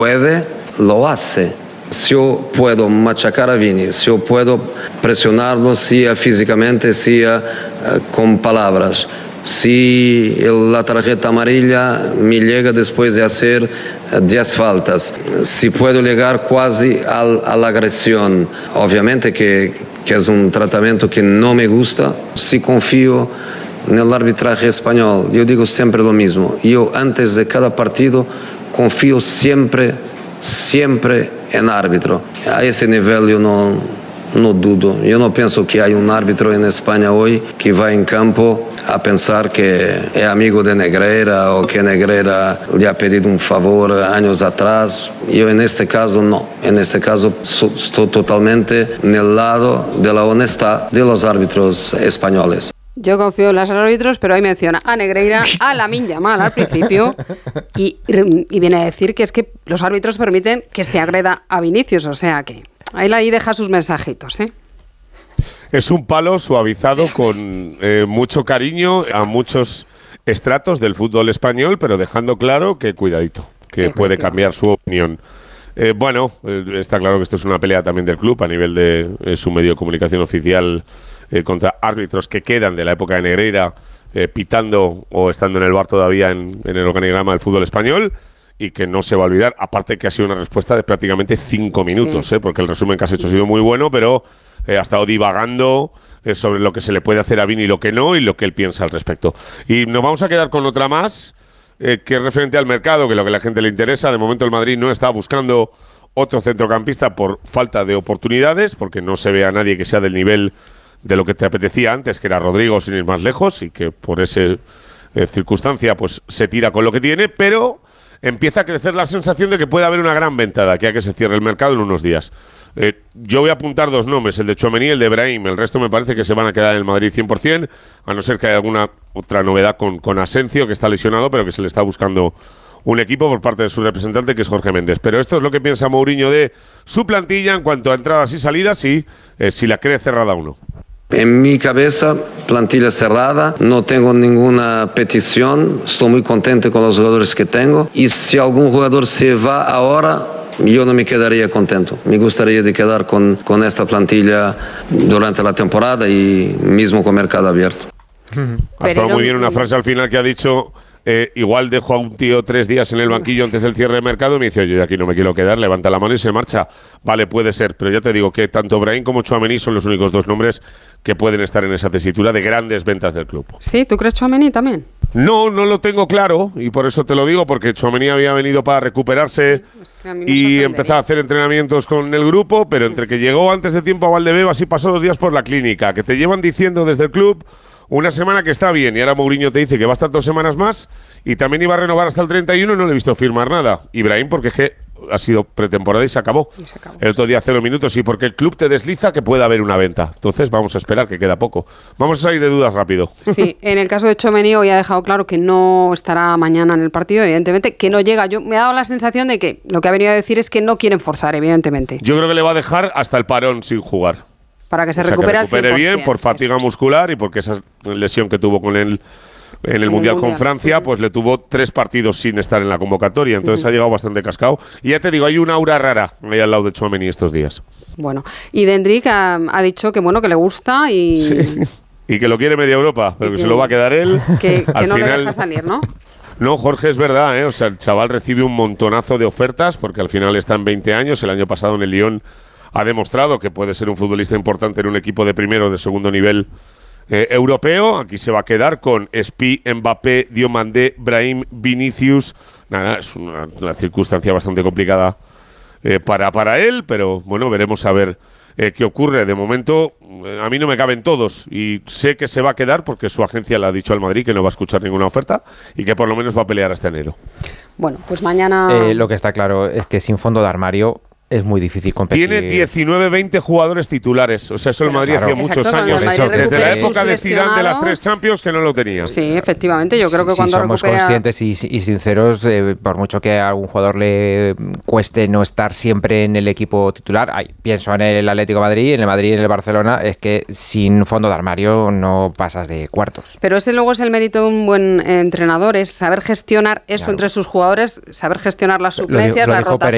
puede, lo hace. Si yo puedo machacar a Vini, si yo puedo presionarlo, sea físicamente, sea con palabras, si la tarjeta amarilla me llega después de hacer 10 faltas, si puedo llegar casi a la agresión, obviamente que es un tratamiento que no me gusta, si confío en el arbitraje español, yo digo siempre lo mismo, yo antes de cada partido confío siempre en árbitro. A ese nivel yo no dudo. Yo no pienso que hay un árbitro en España hoy que va en campo a pensar que es amigo de Negreira o que Negreira le ha pedido un favor años atrás. Yo en este caso no. En este caso estoy totalmente en el lado de la honestidad de los árbitros españoles. Yo confío en los árbitros, pero ahí menciona a Negreira, a Lamine Yamal al principio y viene a decir que es que los árbitros permiten que se agreda a Vinicius, o sea que ahí deja sus mensajitos, ¿eh? Es un palo suavizado con mucho cariño a muchos estratos del fútbol español, pero dejando claro que cuidadito, que puede cambiar su opinión. Está claro que esto es una pelea también del club a nivel de su medio de comunicación oficial contra árbitros que quedan de la época de Negreira pitando o estando en el bar todavía en el organigrama del fútbol español y que no se va a olvidar, aparte que ha sido una respuesta de prácticamente 5 minutos, sí. Porque el resumen que has hecho ha sido muy bueno, pero ha estado divagando sobre lo que se le puede hacer a Vini y lo que no, y lo que él piensa al respecto. Y nos vamos a quedar con otra más, que es referente al mercado, que es lo que a la gente le interesa. De momento el Madrid no está buscando otro centrocampista por falta de oportunidades, porque no se ve a nadie que sea del nivel de lo que te apetecía antes, que era Rodrigo, sin ir más lejos, y que por esa circunstancia pues se tira con lo que tiene, pero empieza a crecer la sensación de que puede haber una gran venta de aquí a que se cierre el mercado en unos días. Yo voy a apuntar 2 nombres, el de Tchouaméni y el de Brahim. El resto me parece que se van a quedar en el Madrid 100%, a no ser que haya alguna otra novedad con Asensio, que está lesionado, pero que se le está buscando un equipo por parte de su representante, que es Jorge Méndez. Pero esto es lo que piensa Mourinho de su plantilla en cuanto a entradas y salidas y si la cree cerrada o no. En mi cabeza, plantilla cerrada, no tengo ninguna petición, estoy muy contento con los jugadores que tengo y si algún jugador se va ahora, yo no me quedaría contento. Me gustaría de quedar con esta plantilla durante la temporada y mismo con mercado abierto. Ha estado muy bien una frase al final que ha dicho... igual dejo a un tío 3 días en el banquillo antes del cierre de mercado y me dice, yo de aquí no me quiero quedar, levanta la mano y se marcha. Vale, puede ser, pero ya te digo que tanto Brahim como Tchouaméni son los únicos 2 nombres que pueden estar en esa tesitura de grandes ventas del club. Sí, ¿tú crees Tchouaméni también? No lo tengo claro y por eso te lo digo, porque Tchouaméni había venido para recuperarse y empezar a hacer entrenamientos con el grupo, pero entre que llegó antes de tiempo a Valdebebas y pasó 2 días por la clínica, que te llevan diciendo desde el club una semana que está bien y ahora Mourinho te dice que va a estar 2 semanas más y también iba a renovar hasta el 31 y no le he visto firmar nada. Ibrahim porque es que ha sido pretemporada y se acabó. El otro día 0 minutos y porque el club te desliza que pueda haber una venta. Entonces vamos a esperar, que queda poco. Vamos a salir de dudas rápido. Sí, en el caso de Tchouaméni hoy ha dejado claro que no estará mañana en el partido, evidentemente, que no llega. Yo me ha dado la sensación de que lo que ha venido a decir es que no quieren forzar, evidentemente. Yo creo que le va a dejar hasta el parón sin jugar. Para que se recupere bien por fatiga muscular y porque esa lesión que tuvo con él en el Mundial con Francia, pues le tuvo 3 partidos sin estar en la convocatoria. Entonces ha llegado bastante cascado. Y ya te digo, hay una aura rara ahí al lado de Tchouaméni estos días. Bueno, y Dendrick ha dicho que bueno, que le gusta y... Sí. Y que lo quiere media Europa, pero que se lo va a quedar él. Que no le deja salir, ¿no? No, Jorge, es verdad, ¿eh? O sea, el chaval recibe un montonazo de ofertas porque al final está en 20 años. El año pasado en el Lyon ha demostrado que puede ser un futbolista importante en un equipo de primero o de segundo nivel europeo. Aquí se va a quedar con Spi, Mbappé, Diomandé, Brahim, Vinicius. Nada, es una circunstancia bastante complicada para él, pero bueno, veremos a ver qué ocurre. De momento, a mí no me caben todos y sé que se va a quedar porque su agencia le ha dicho al Madrid que no va a escuchar ninguna oferta y que por lo menos va a pelear hasta enero. Bueno, pues mañana... lo que está claro es que sin fondo de armario es muy difícil competir. Tiene 19-20 jugadores titulares. O sea, eso el Madrid hacía muchos años. Desde la época de Zidane de las 3 Champions que no lo tenía. Sí, efectivamente. Yo creo que cuando somos conscientes y sinceros, por mucho que a algún jugador le cueste no estar siempre en el equipo titular, pienso en el Atlético de Madrid, en el Madrid y en el Barcelona, es que sin fondo de armario no pasas de cuartos. Pero ese luego es el mérito de un buen entrenador, es saber gestionar eso entre sus jugadores, saber gestionar las suplencias, las rotaciones.